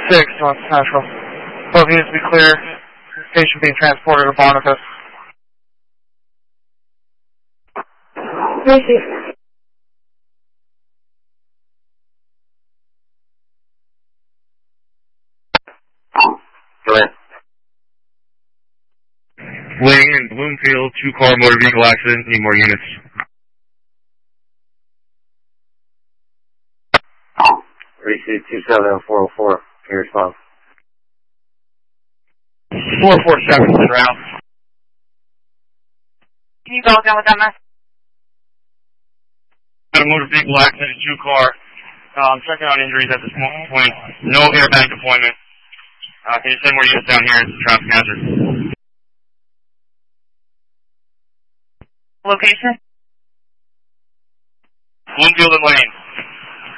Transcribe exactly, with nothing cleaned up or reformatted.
six, North Central. Both units be clear. Patient being transported to Barnabas. Thank you. Go ahead. Weighing in Bloomfield, two-car motor vehicle accident. Need more units. Receive two seven oh four oh four. Can you respond? four four seven, send route. Can you go again with that mess? Got a motor vehicle accident, two-car. Um, checking out injuries at this point. No airbag deployment. Uh, can you send more units down here? It's a traffic hazard. Location? Bloomfield and Lane.